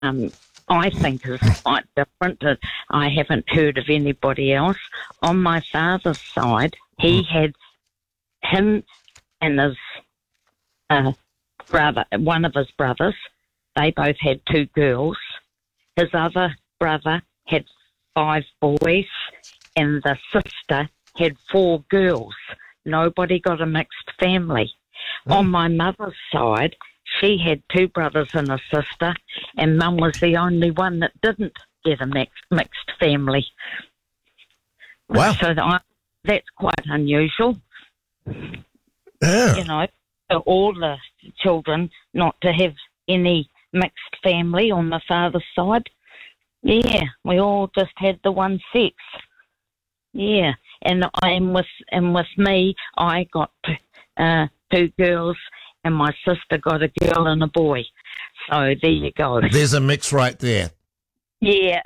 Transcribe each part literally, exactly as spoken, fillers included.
um, I think is quite different. Uh, I haven't heard of anybody else. On my father's side, he had him and his uh, brother, one of his brothers. They both had two girls. His other brother had five boys, and the sister had four girls. Nobody got a mixed family. Mm. On my mother's side, she had two brothers and a sister, and Mum was the only one that didn't get a mixed, mixed family. Wow. So that, that's quite unusual. Yeah. You know, for all the children not to have any mixed family on the father's side. Yeah, we all just had the one sex. Yeah, and I am with and with me, I got uh, two girls, and my sister got a girl and a boy. So there you go. There's a mix right there. Yeah,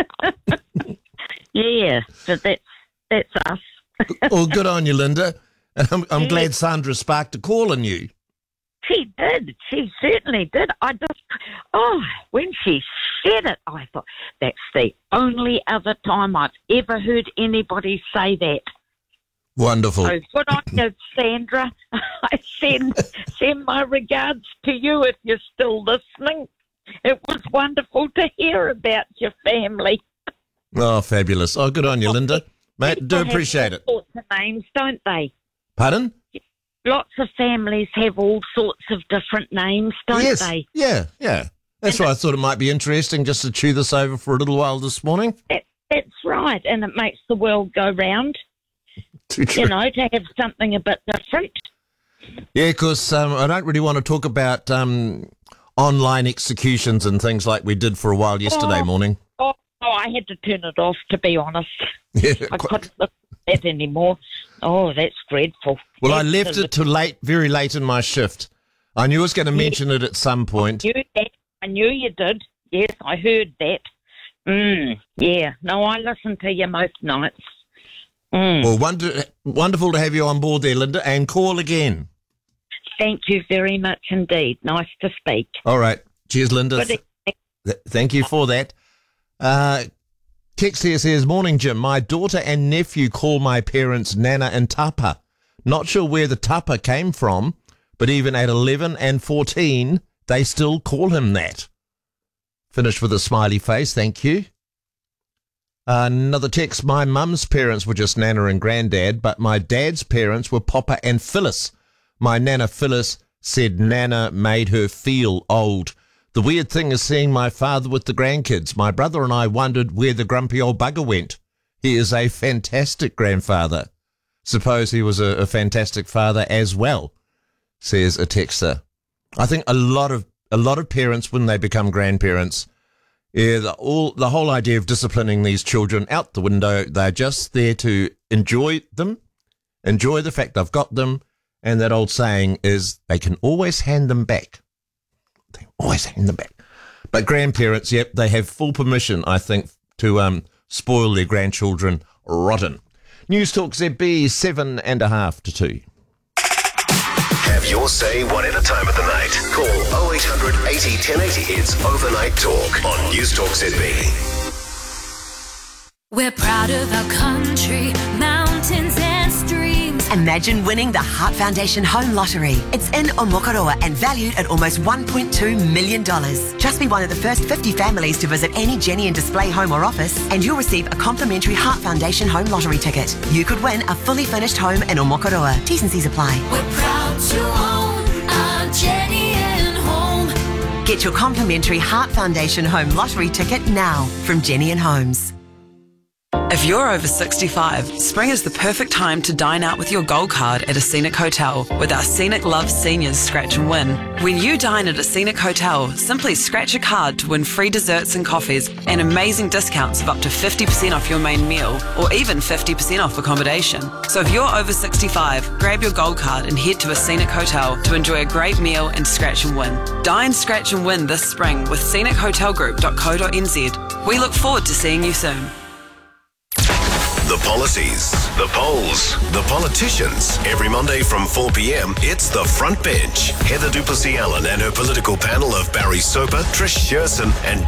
yeah. So that's that's us. Well, good on you, Linda. And I'm, I'm Yeah. glad Sandra sparked a call in you. She did. She certainly did. I just, oh, when she said it, I thought, that's the only other time I've ever heard anybody say that. Wonderful. So good on you, Sandra. I send, send my regards to you if you're still listening. It was wonderful to hear about your family. Oh, fabulous. Oh, good on you, Linda. Mate, do People have appreciate it. all sorts of names, don't they? Pardon? Lots of families have all sorts of different names, don't yes. they? Yeah, yeah. That's why I thought it might be interesting just to chew this over for a little while this morning. That, that's right, and it makes the world go round, Too true. you know, to have something a bit different. Yeah, because um, I don't really want to talk about um, online executions and things like we did for a while yesterday Oh. morning. Oh, oh, I had to turn it off, to be honest. Yeah, I quite- couldn't look at that anymore. Oh, that's dreadful. Well, I That's left a- it to late, very late in my shift. I knew I was going to mention it at some point. I knew that. I knew you did. Yes, I heard that. Mm, yeah. No, I listen to you most nights. Mm. Well, wonder, wonderful to have you on board there, Linda, and call again. Thank you very much indeed. Nice to speak. All right. Cheers, Linda. Good Th- th- thank you for that. Uh, text here says, morning, Jim. My daughter and nephew call my parents Nana and Tapa. Not sure where the Tapa came from, but even at eleven and fourteen, they still call him that. Finished with a smiley face. Thank you. Another text. My mum's parents were just Nana and Granddad, but my dad's parents were Papa and Phyllis. My Nana Phyllis said Nana made her feel old. The weird thing is seeing my father with the grandkids. My brother and I wondered where the grumpy old bugger went. He is a fantastic grandfather. Suppose he was a, a fantastic father as well, says a texter. I think a lot of a lot of parents, when they become grandparents, yeah, the, all, the whole idea of disciplining these children out the window. They're just there to enjoy them, enjoy the fact they've got them, and that old saying is they can always hand them back. They always hand them back. But grandparents, yep, they have full permission, I think, to um, spoil their grandchildren rotten. News Talk Z B, seven and a half to two. Have your say one at a time of the night. Call oh eight hundred eighty ten eighty. It's Overnight Talk on News Talk Z B. We're proud of our country, mountains and streams. Imagine winning the Heart Foundation Home Lottery. It's in Omokoroa and valued at almost one point two million dollars. Just be one of the first fifty families to visit any Jenny and Display home or office, and you'll receive a complimentary Heart Foundation Home Lottery ticket. You could win a fully furnished home in Omokoroa. T's and C's apply. We're proud to own our Jenny and Home. Get your complimentary Heart Foundation Home Lottery ticket now from Jenny and Homes. If you're over sixty-five, spring is the perfect time to dine out with your gold card at a Scenic Hotel with our Scenic Love Seniors Scratch and Win. When you dine at a Scenic Hotel, simply scratch a card to win free desserts and coffees and amazing discounts of up to fifty percent off your main meal or even fifty percent off accommodation. So if you're over sixty-five, grab your gold card and head to a Scenic Hotel to enjoy a great meal and scratch and win. Dine, scratch and win this spring with scenic hotel group dot co dot n z. We look forward to seeing you soon. The policies, the polls, the politicians. Every Monday from four p.m, it's The Front Bench. Heather Duplessis-Allen and her political panel of Barry Soper, Trish Sherson and